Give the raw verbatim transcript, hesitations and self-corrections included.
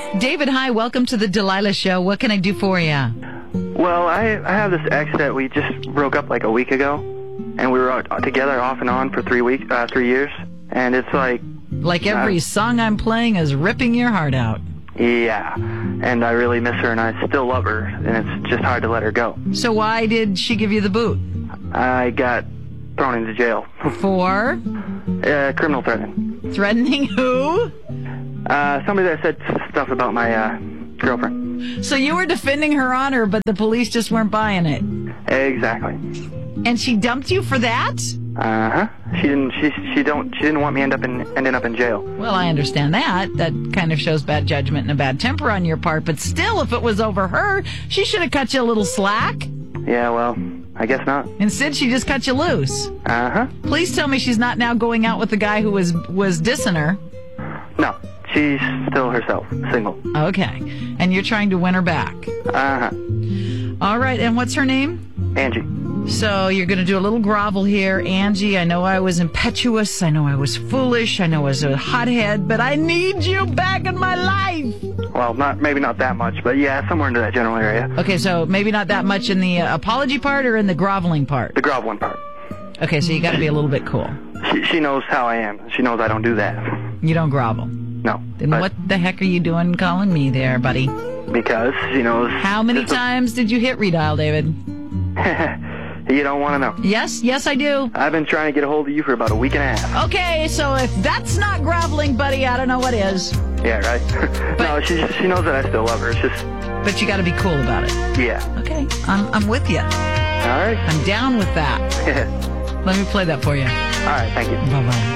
David, hi. Welcome to the Delilah Show. What can I do for you? Well, I I have this ex that we just broke up like a week ago, and we were out together off and on for three weeks, uh, three years, and it's like... Like every uh, song I'm playing is ripping your heart out. Yeah, and I really miss her, and I still love her, and it's just hard to let her go. So why did she give you the boot? I got thrown into jail. For? Uh, criminal threatening. Threatening who? Uh, somebody that said stuff about my uh, girlfriend. So you were defending her honor, but the police just weren't buying it. Exactly. And she dumped you for that? Uh huh. She didn't. She she don't. She didn't want me end up in ending up in jail. Well, I understand that. That kind of shows bad judgment and a bad temper on your part. But still, if it was over her, she should have cut you a little slack. Yeah. Well, I guess not. Instead, she just cut you loose. Uh huh. Please tell me she's not now going out with the guy who was was dissing her. No. She's still herself, single. Okay. And you're trying to win her back. Uh-huh. All right. And what's her name? Angie. So you're going to do a little grovel here. Angie, I know I was impetuous. I know I was foolish. I know I was a hothead. But I need you back in my life. Well, not maybe not that much, but yeah, somewhere into that general area. Okay, so maybe not that much in the uh, apology part or in the groveling part? The groveling part. Okay, so you got to be a little bit cool. She, she knows how I am. She knows I don't do that. You don't grovel? No. Then what the heck are you doing calling me there, buddy? Because she knows... How many times did you hit redial, David? You don't want to know. Yes, yes I do. I've been trying to get a hold of you for about a week and a half. Okay, so if that's not groveling, buddy, I don't know what is. Yeah, right? No, she she knows that I still love her. It's just... But you got to be cool about it. Yeah. Okay, I'm, I'm with you. All right. I'm down with that. Let me play that for you. All right, thank you. Bye-bye.